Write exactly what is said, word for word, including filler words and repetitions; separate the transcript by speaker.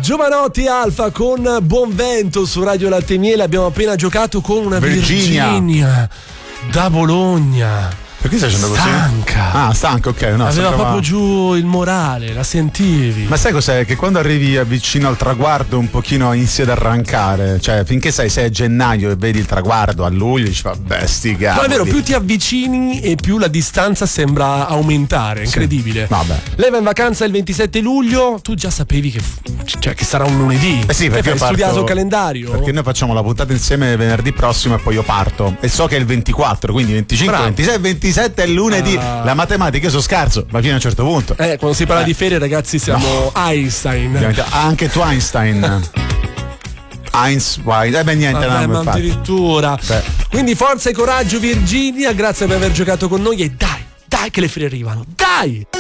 Speaker 1: Giovanotti Alfa con Buon Vento su Radio Latte e Miele. Abbiamo appena giocato con una Virginia, Virginia da Bologna.
Speaker 2: Perché stai facendo così?
Speaker 1: Stanca.
Speaker 2: Ah, stanca, ok. No,
Speaker 1: aveva
Speaker 2: proprio
Speaker 1: proprio giù il morale, la sentivi.
Speaker 2: Ma sai cos'è? Che quando arrivi vicino al traguardo un pochino inizi ad arrancare. Cioè, finché sai, sei a gennaio e vedi il traguardo a luglio, dici vabbè, sti cavoli.
Speaker 1: No, è vero, più ti avvicini e più la distanza sembra aumentare, incredibile.
Speaker 2: Sì. Vabbè.
Speaker 1: Lei va in vacanza il ventisette luglio, tu già sapevi che, cioè, che sarà un lunedì.
Speaker 2: Eh sì, perché
Speaker 1: hai
Speaker 2: parto,
Speaker 1: studiato il calendario.
Speaker 2: Perché noi facciamo la puntata insieme venerdì prossimo e poi io parto. E so che è il ventiquattro, quindi venticinque,
Speaker 1: Bravo.
Speaker 2: ventisei, ventisette è lunedì. Ah. La matematica io sono scarso, ma fino a un certo punto.
Speaker 1: Eh, quando si parla eh. di ferie, ragazzi, siamo no. Einstein.
Speaker 2: Anche tu Einstein. Heinz White, eh beh niente,
Speaker 1: vabbè,
Speaker 2: no,
Speaker 1: ma addirittura. Beh. Quindi forza e coraggio Virginia, grazie per aver giocato con noi e dai, dai che le ferie arrivano, dai!